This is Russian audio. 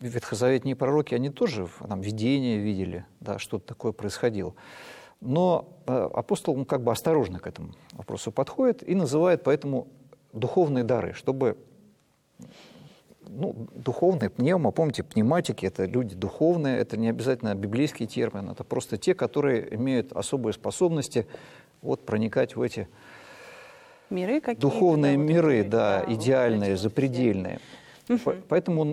ветхозаветные пророки, они тоже там видения видели, да, что-то такое происходило. Но апостол, он как бы осторожно к этому вопросу подходит и называет поэтому духовные дары, чтобы, духовные, пневма, помните, пневматики — это люди духовные, это не обязательно библейский термин, это просто те, которые имеют особые способности проникать в эти миры духовные миры, да, идеальные, запредельные. Поэтому он